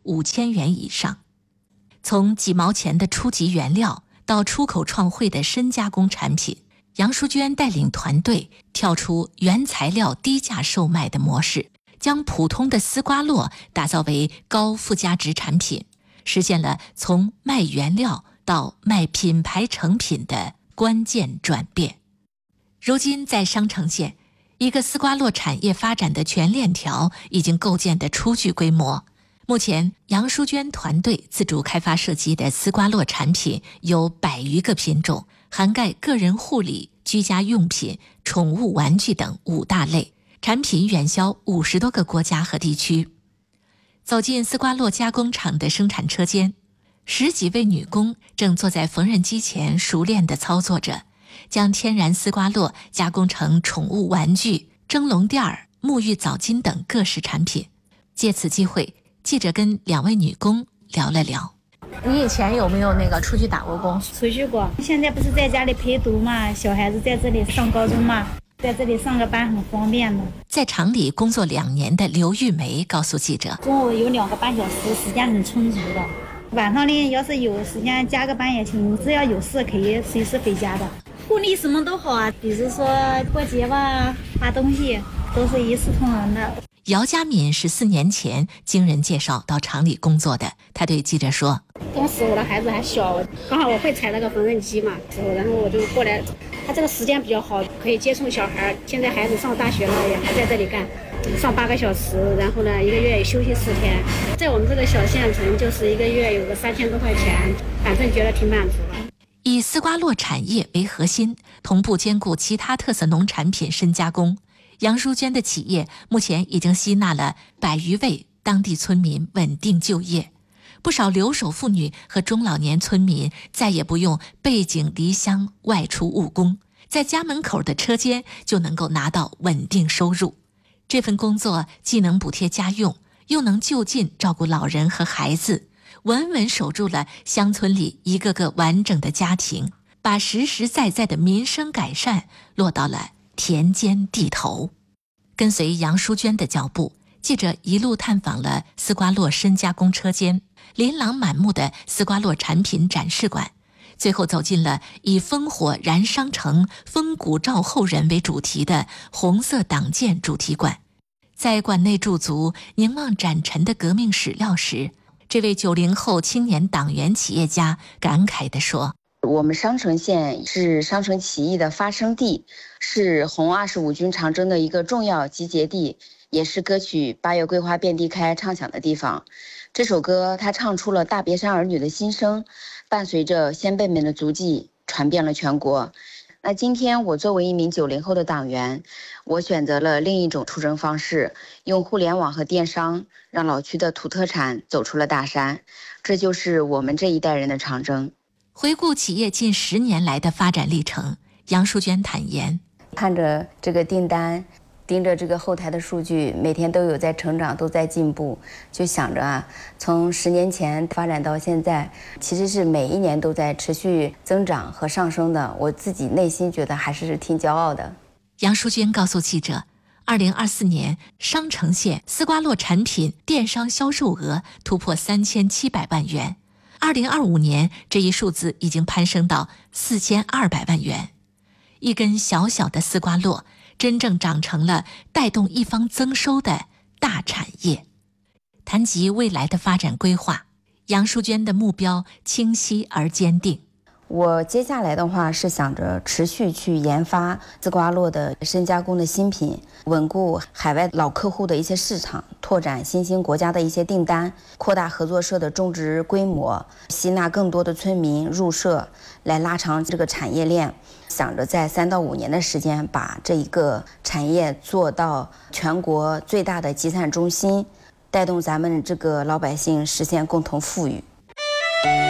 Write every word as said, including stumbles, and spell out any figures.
五千元以上。从几毛钱的初级原料到出口创汇的深加工产品，杨淑娟带领团队跳出原材料低价售卖的模式，将普通的丝瓜络打造为高附加值产品，实现了从卖原料到卖品牌成品的关键转变。如今在商城县，一个丝瓜络产业发展的全链条已经构建得初具规模。目前杨淑娟团队自主开发设计的丝瓜络产品有百余个品种，涵盖个人护理、居家用品、宠物玩具等五大类，产品远销五十多个国家和地区。走进丝瓜络加工厂的生产车间，十几位女工正坐在缝纫机前熟练地操作着，将天然丝瓜络加工成宠物玩具、蒸笼垫儿、沐浴澡巾等各式产品。借此机会，记者跟两位女工聊了聊。 你以前有没有那个出去打过工？ 出去过，现在不是在家里陪读嘛，小孩子在这里上高中嘛，在这里上个班很方便的。 在厂里工作两年的刘玉梅告诉记者， 中午有两个半小时，时间很充足的。晚上呢，要是有时间加个班也行，只要有事可以随时回家的。护理什么都好啊，比如说过节吧，发东西都是一视同仁的。 姚佳敏是四年前经人介绍到厂里工作的，他对记者说：“ 当时我的孩子还小，刚好我会踩那个缝纫机嘛，然后我就过来。他这个时间比较好，可以接送小孩。现在孩子上大学了，也还在这里干，上八个小时，然后呢，一个月也休息四天。在我们这个小县城，就是一个月有个三千多块钱，反正觉得挺满足了。” 以丝瓜络产业为核心，同步兼顾其他特色农产品深加工。杨淑娟的企业目前已经吸纳了百余位当地村民稳定就业，不少留守妇女和中老年村民再也不用背井离乡外出务工，在家门口的车间就能够拿到稳定收入。这份工作既能补贴家用，又能就近照顾老人和孩子，稳稳守住了乡村里一个个完整的家庭，把实实在在的民生改善落到了田间地头。跟随杨淑娟的脚步，记者一路探访了丝瓜络深加工车间、琳琅满目的丝瓜络产品展示馆，最后走进了以烽火燃商城、风骨照后人为主题的红色党建主题馆。在馆内驻足凝望展陈的革命史料时，这位九零后青年党员企业家感慨地说：“ 我们商城县是商城起义的发生地，是红二十五军长征的一个重要集结地，也是歌曲《八月桂花遍地开》唱响的地方。这首歌它唱出了大别山儿女的心声，伴随着先辈们的足迹传遍了全国。那今天我作为一名九零后的党员，我选择了另一种出征方式，用互联网和电商让老区的土特产走出了大山，这就是我们这一代人的长征。” 回顾企业近十年来的发展历程，杨淑娟坦言， 看着这个订单，盯着这个后台的数据，每天都有在成长，都在进步，就想着啊，从十年前发展到现在，其实是每一年都在持续增长和上升的，我自己内心觉得还是挺骄傲的。 杨淑娟告诉记者，二零二四年商城县丝瓜络产品电商销售额突破三千七百万元，二零二五年这一数字已经攀升到四千二百万元。一根小小的丝瓜络真正长成了带动一方增收的大产业。谈及未来的发展规划，杨淑娟的目标清晰而坚定。 我接下来的话是想着持续去研发丝瓜络的深加工的新品，稳固海外老客户的一些市场，拓展新兴国家的一些订单，扩大合作社的种植规模，吸纳更多的村民入社，来拉长这个产业链。想着在三到五年的时间，把这一个产业做到全国最大的集散中心，带动咱们这个老百姓实现共同富裕。